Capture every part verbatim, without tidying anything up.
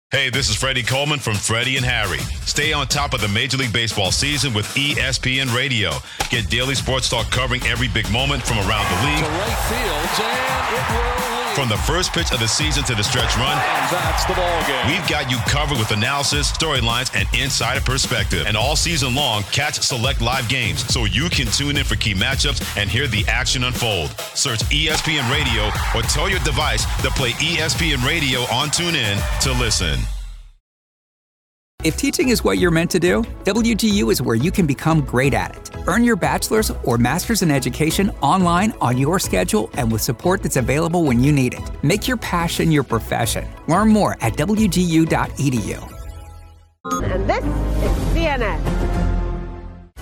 Hey, this is Freddie Coleman from Freddie and Harry. Stay on top of the Major League Baseball season with E S P N Radio. Get daily sports talk covering every big moment from around the league. To right field, and it will lead. From the first pitch of the season to the stretch run. And that's the ball game. We've got you covered with analysis, storylines, and insider perspective. And all season long, catch select live games so you can tune in for key matchups and hear the action unfold. Search E S P N Radio or tell your device to play E S P N Radio on TuneIn to listen. If teaching is what you're meant to do, W G U is where you can become great at it. Earn your bachelor's or master's in education online on your schedule and with support that's available when you need it. Make your passion your profession. Learn more at W G U dot E D U. And this is C N N.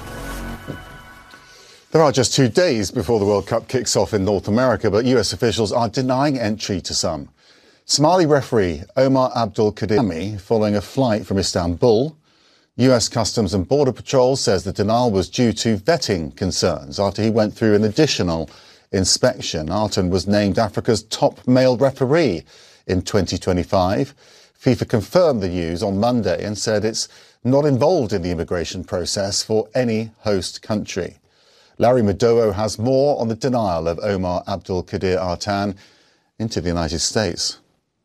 There are just two days before the World Cup kicks off in North America, but U S officials are denying entry to some. Somali referee Omar Abdul Qadir, following a flight from Istanbul. U S Customs and Border Patrol says the denial was due to vetting concerns after he went through an additional inspection. Artan was named Africa's top male referee in twenty twenty-five. FIFA confirmed the news on Monday and said it's not involved in the immigration process for any host country. Larry Madowo has more on the denial of Omar Abdul Qadir Artan into the United States.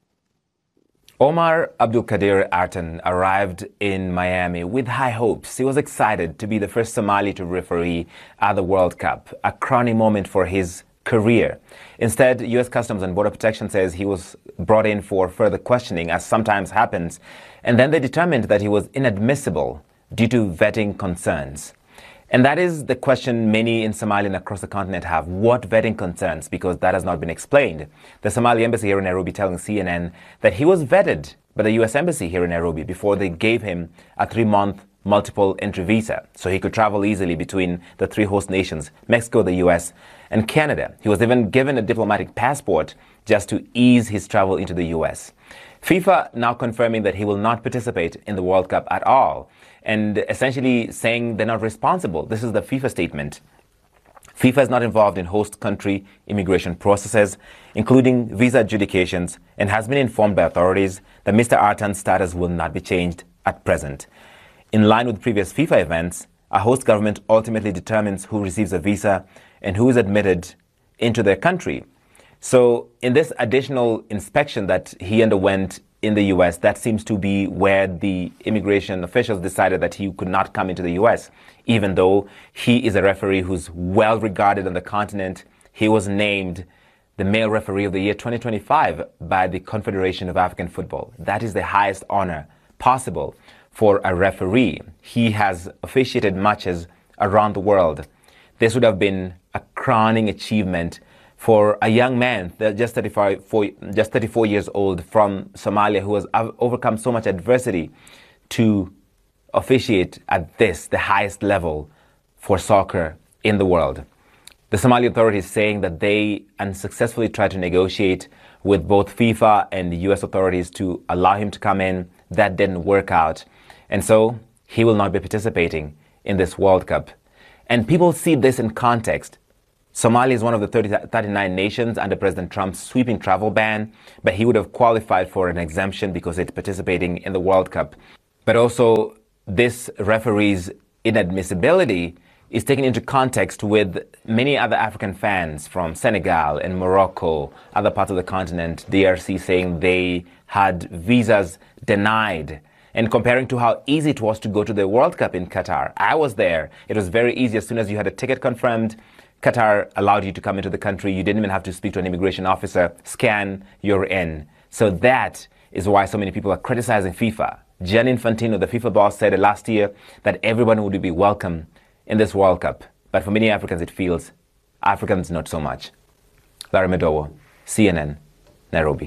Omar Abdul Qadir Artan arrived in Miami with high hopes. He was excited to be the first Somali to referee at the World Cup, a crowning moment for his career. Instead, U S Customs and Border Protection says he was brought in for further questioning, as sometimes happens, and then they determined that he was inadmissible due to vetting concerns. And that is the question many in Somalia and across the continent have. What vetting concerns? Because that has not been explained. The Somali embassy here in Nairobi telling C N N that he was vetted by the U S embassy here in Nairobi before they gave him a three-month multiple entry visa, so he could travel easily between the three host nations, Mexico, the U S, and Canada. He was even given a diplomatic passport just to ease his travel into the U S. FIFA now confirming that he will not participate in the World Cup at all, and essentially saying they're not responsible. This is the FIFA statement. FIFA is not involved in host country immigration processes, including visa adjudications, and has been informed by authorities that Mister Artan's status will not be changed at present. In line with previous FIFA events, a host government ultimately determines who receives a visa and who is admitted into their country. So in this additional inspection that he underwent in the U S, that seems to be where the immigration officials decided that he could not come into the U S, even though he is a referee who's well regarded on the continent. He was named the male referee of the year twenty twenty-five by the Confederation of African Football. That is the highest honor possible for a referee. He has officiated matches around the world. This would have been a crowning achievement for a young man, just thirty-four, just thirty-four years old from Somalia, who has overcome so much adversity to officiate at this, the highest level for soccer in the world. The Somali authorities saying that they unsuccessfully tried to negotiate with both FIFA and the U S authorities to allow him to come in. That didn't work out. And so he will not be participating in this World Cup. And people see this in context. Somalia is one of the thirty, thirty-nine nations under President Trump's sweeping travel ban, but he would have qualified for an exemption because it's participating in the World Cup. But also, this referee's inadmissibility is taken into context with many other African fans from Senegal and Morocco, other parts of the continent, D R C, saying they had visas denied. And comparing to how easy it was to go to the World Cup in Qatar. I was there. It was very easy. As soon as you had a ticket confirmed, Qatar allowed you to come into the country. You didn't even have to speak to an immigration officer. Scan, you're in. So that is why so many people are criticizing FIFA. Gianni Infantino, the FIFA boss, said last year that everyone would be welcome in this World Cup. But for many Africans, it feels Africans not so much. Larry Madowo, C N N, Nairobi.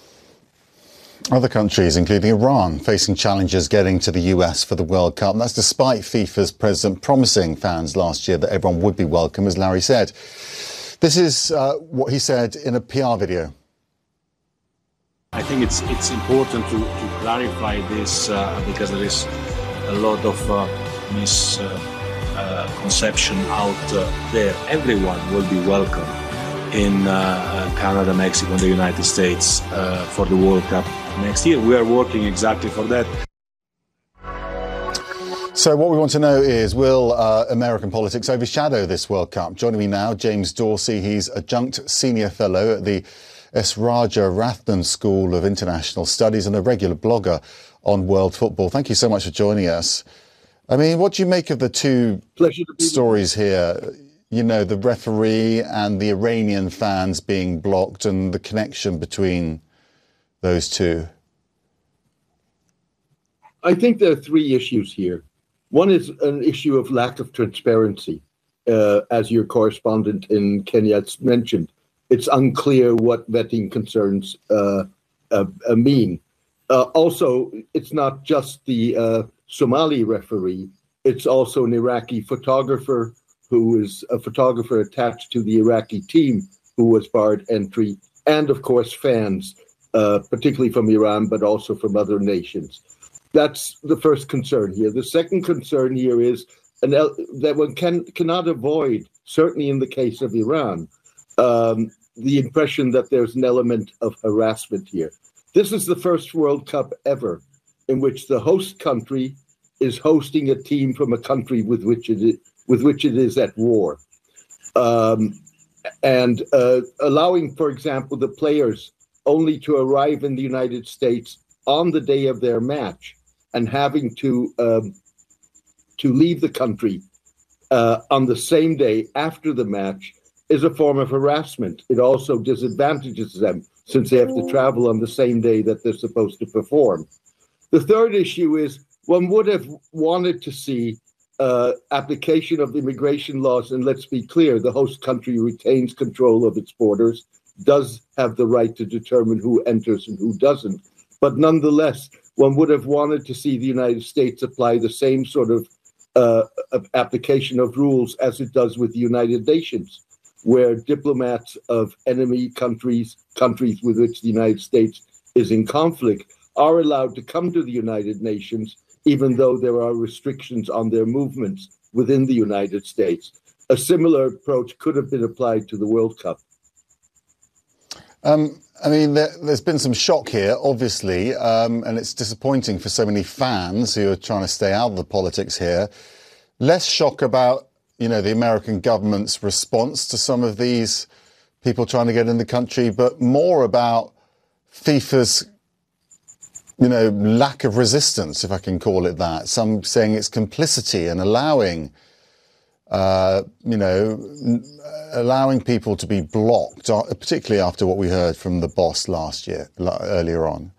Other countries, including Iran, facing challenges getting to the U S for the World Cup. And that's despite FIFA's president promising fans last year that everyone would be welcome, as Larry said. This is uh, what he said in a P R video. I think it's it's important to, to clarify this uh, because there is a lot of uh, misconception uh, uh, out uh, there. Everyone will be welcome in uh, Canada, Mexico, and the United States uh, for the World Cup next year. We are working exactly for that. So what we want to know is, will uh, American politics overshadow this World Cup? Joining me now, James Dorsey. He's adjunct senior fellow at the S. Raja Rathnam School of International Studies and a regular blogger on world football. Thank you so much for joining us. I mean, what do you make of the two stories here? You know, the referee and the Iranian fans being blocked and the connection between those two. I think there are three issues here. One is an issue of lack of transparency, uh, as your correspondent in Kenya mentioned. It's unclear what vetting concerns uh, uh, uh, mean. Uh, also, it's not just the uh, Somali referee. It's also an Iraqi photographer who is a photographer attached to the Iraqi team who was barred entry, and of course fans, uh, particularly from Iran, but also from other nations. That's the first concern here. The second concern here is an el- that one can, cannot avoid, certainly in the case of Iran, um, the impression that there's an element of harassment here. This is the first World Cup ever in which the host country is hosting a team from a country with which it is, with which it is at war. Um, and uh, allowing, for example, the players only to arrive in the United States on the day of their match and having to um, to leave the country uh, on the same day after the match is a form of harassment. It also disadvantages them since they have to travel on the same day that they're supposed to perform. The third issue is one would have wanted to see uh, application of immigration laws, and let's be clear, the host country retains control of its borders, does have the right to determine who enters and who doesn't. But nonetheless, one would have wanted to see the United States apply the same sort of, uh, of application of rules as it does with the United Nations, where diplomats of enemy countries, countries with which the United States is in conflict, are allowed to come to the United Nations, even though there are restrictions on their movements within the United States. A similar approach could have been applied to the World Cup. Um, I mean, there, there's been some shock here, obviously, um, and it's disappointing for so many fans who are trying to stay out of the politics here. Less shock about, you know, the American government's response to some of these people trying to get in the country, but more about FIFA's, you know, lack of resistance, if I can call it that. Some saying it's complicity and allowing, uh, you know, allowing people to be blocked, particularly after what we heard from the boss last year, earlier on.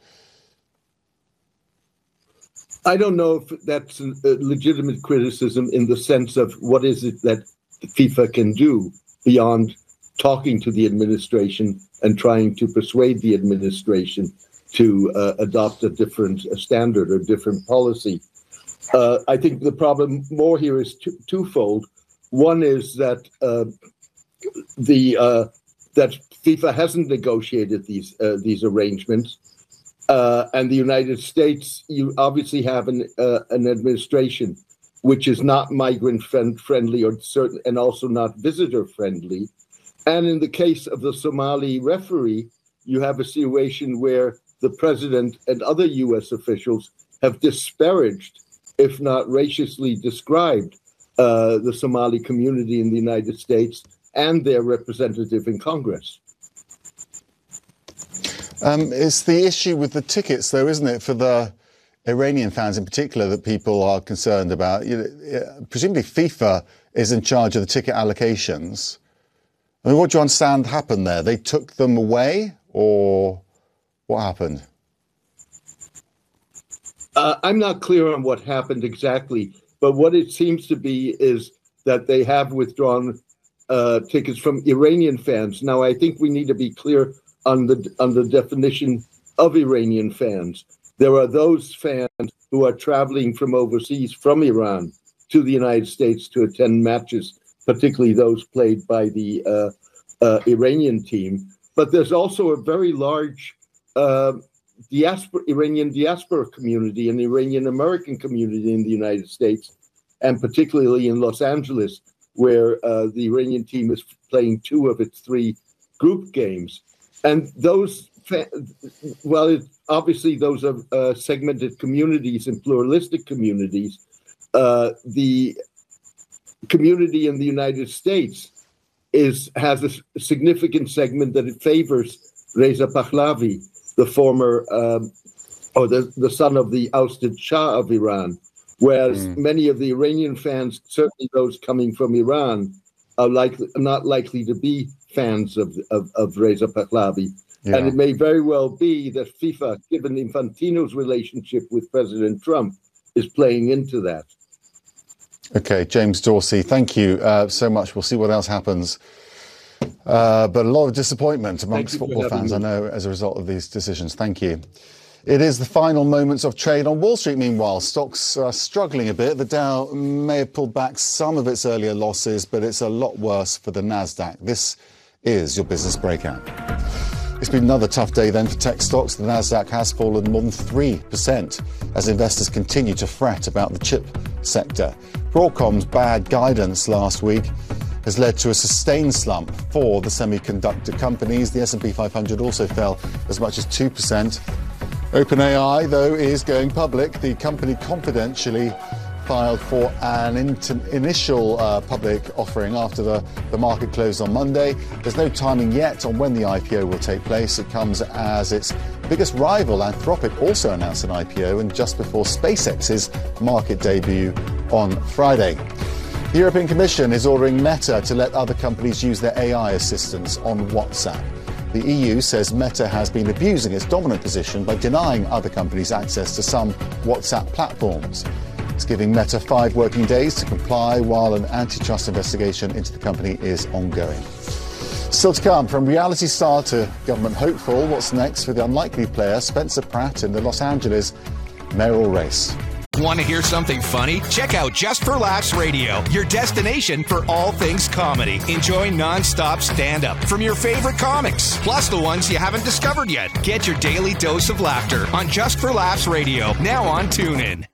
I don't know if that's a legitimate criticism in the sense of what is it that FIFA can do beyond talking to the administration and trying to persuade the administration to uh, adopt a different uh, standard or different policy. Uh, I think the problem more here is two- twofold. One is that uh, the uh, that FIFA hasn't negotiated these uh, these arrangements. Uh, and the United States, you obviously have an uh, an administration which is not migrant friend friendly or certain, and also not visitor friendly. And in the case of the Somali referee, you have a situation where the president and other U S officials have disparaged, if not racistly described, uh, the Somali community in the United States and their representative in Congress. Um, it's the issue with the tickets, though, isn't it, for the Iranian fans in particular that people are concerned about? You know, presumably FIFA is in charge of the ticket allocations. I mean, what do you understand happened there? They took them away, or what happened? Uh, I'm not clear on what happened exactly, but what it seems to be is that they have withdrawn uh, tickets from Iranian fans. Now, I think we need to be clear on the on the definition of Iranian fans. There are those fans who are traveling from overseas, from Iran, to the United States to attend matches, particularly those played by the uh, uh, Iranian team. But there's also a very large uh, diaspora, Iranian diaspora community and Iranian American community in the United States, and particularly in Los Angeles, where uh, the Iranian team is playing two of its three group games. And those well, it, obviously those are uh, segmented communities and pluralistic communities. Uh, the community in the United States is has a significant segment that it favors Reza Pahlavi, the former um, or the, the son of the ousted Shah of Iran, whereas mm. many of the Iranian fans, certainly those coming from Iran, are likely not likely to be fans of of, of Reza Pahlavi. Yeah. And it may very well be that FIFA, given Infantino's relationship with President Trump, is playing into that. Okay, James Dorsey, thank you uh, so much. We'll see what else happens. Uh, but a lot of disappointment amongst football fans, me. I know, as a result of these decisions. Thank you. It is the final moments of trade on Wall Street. Meanwhile, stocks are struggling a bit. The Dow may have pulled back some of its earlier losses, but it's a lot worse for the Nasdaq. This is your Business Breakout. It's been another tough day then for tech stocks. The Nasdaq has fallen more than three percent as investors continue to fret about the chip sector. Broadcom's bad guidance last week has led to a sustained slump for the semiconductor companies. The S and P five hundred also fell as much as two percent. OpenAI, though, is going public. The company confidentially filed for an in- initial uh, public offering after the, the market closed on Monday. There's no timing yet on when the I P O will take place. It comes as its biggest rival, Anthropic, also announced an I P O, and just before SpaceX's market debut on Friday. The European Commission is ordering Meta to let other companies use their A I assistants on WhatsApp. The E U says Meta has been abusing its dominant position by denying other companies access to some WhatsApp platforms. It's giving Meta five working days to comply while an antitrust investigation into the company is ongoing. Still to come, from reality star to government hopeful, what's next for the unlikely player Spencer Pratt in the Los Angeles mayoral race? Want to hear something funny? Check out Just for Laughs Radio, your destination for all things comedy. Enjoy non-stop stand-up from your favorite comics, plus the ones you haven't discovered yet. Get your daily dose of laughter on Just for Laughs Radio, now on TuneIn.